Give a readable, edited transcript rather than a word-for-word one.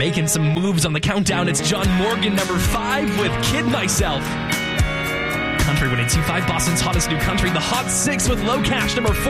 making some moves on the countdown. It's John Morgan, number 5 with Kid Myself. Country winning 2-5, Boston's hottest new country. The Hot 6 with Low Cash, number 4.